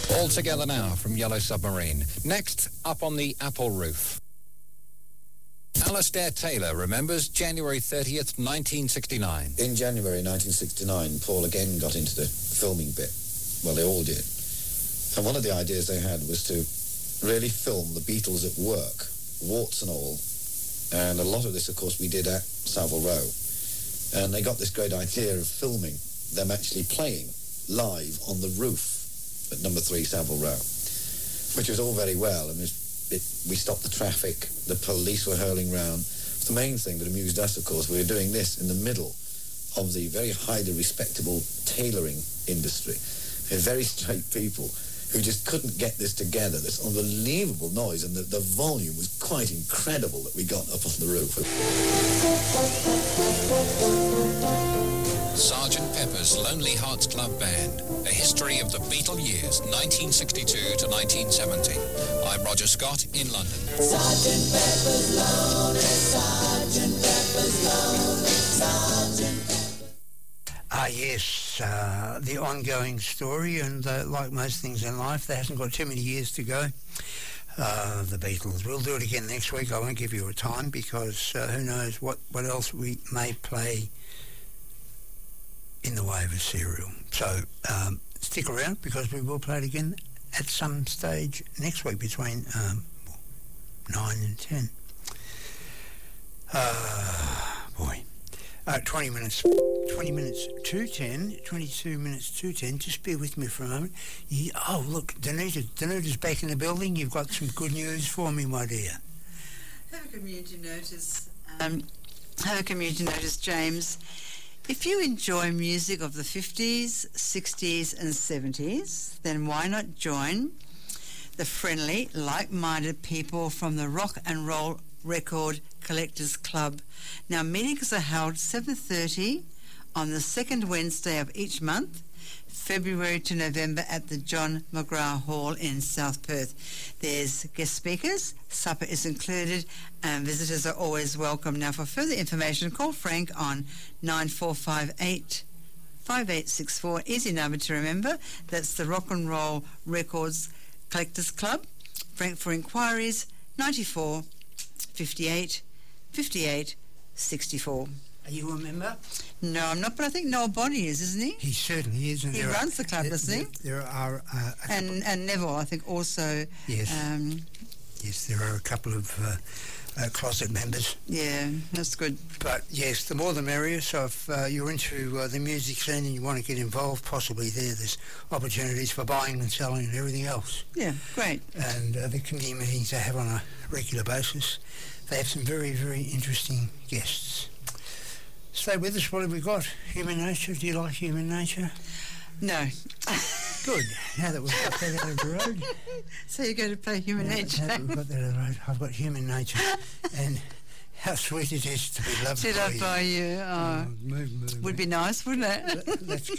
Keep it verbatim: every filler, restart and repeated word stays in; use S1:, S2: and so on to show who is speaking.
S1: All Together Now from Yellow Submarine. Next, Up on the Apple Roof. Alastair Taylor remembers January thirtieth, nineteen sixty-nine.
S2: In January nineteen sixty-nine, Paul again got into the filming bit. Well, they all did. And one of the ideas they had was to really film the Beatles at work, warts and all. And a lot of this, of course, we did at Savile Row. And they got this great idea of filming them actually playing live on the roof at number three Savile Row, which was all very well. And it, it, we stopped the traffic. The police were hurling round. The main thing that amused us, of course, we were doing this in the middle of the very highly respectable tailoring industry. They're very straight people who just couldn't get this together, this unbelievable noise, and the, the volume was quite incredible that we got up on the roof.
S1: Sergeant Pepper's Lonely Hearts Club Band, a history of the Beatle years, nineteen sixty-two to nineteen seventy. I'm Roger Scott in London.
S3: Sergeant Pepper's Lonely, Sergeant Pepper's Lonely, Sergeant Pepper.
S4: Ah, yes, uh, the ongoing story, and uh, like most things in life, they hasn't got too many years to go. Uh, the Beatles. We'll do it again next week. I won't give you a time because uh, who knows what, what else we may play in the way of a serial. So um, stick around because we will play it again at some stage next week between um, nine and ten. Uh, boy. Uh, twenty minutes, twenty minutes to ten, twenty-two minutes to ten. Just bear with me for a moment. You, oh, look, Danuta, Danuta's back in the building. You've got some good news for me, my dear.
S5: Have a community notice. Um, have a community notice, James. If you enjoy music of the fifties, sixties and seventies, then why not join the friendly, like-minded people from the Rock and Roll Record Collectors Club. Now, meetings are held seven thirty on the second Wednesday of each month, February to November, at the John McGrath Hall in South Perth. There's guest speakers, supper is included, and visitors are always welcome. Now, for further information, call Frank on nine four five eight, five eight six four. Easy number to remember. That's the Rock and Roll Records Collectors Club. Frank for inquiries, ninety-four fifty-eight fifty-eight sixty-four.
S4: Are you a member?
S5: No, I'm not, but I think Noel Bonny is, isn't he?
S4: He certainly is. And
S5: he runs are, the club,
S4: there,
S5: doesn't he?
S4: There, there are... Uh,
S5: and, and Neville, I think, also...
S4: Yes.
S5: Um,
S4: yes, there are a couple of uh, uh, closet members.
S5: Yeah, that's good.
S4: But, yes, the more the merrier. So if uh, you're into uh, the music scene and you want to get involved, possibly there, there's opportunities for buying and selling and everything else.
S5: Yeah, great.
S4: And uh, the committee meetings they have on a regular basis. They have some very, very interesting guests. Stay with us. What have we got? Human Nature. Do you like Human Nature?
S5: No.
S4: Good. Now that we've got that out of the road.
S5: So you're going to play Human
S4: now,
S5: Nature?
S4: Now that we've got that out of the road. I've got Human Nature. And how sweet it is to be loved
S5: to
S4: by
S5: loved
S4: you.
S5: by you. Oh,
S4: oh, move, move,
S5: would
S4: move.
S5: be nice, wouldn't it?
S4: Let, let's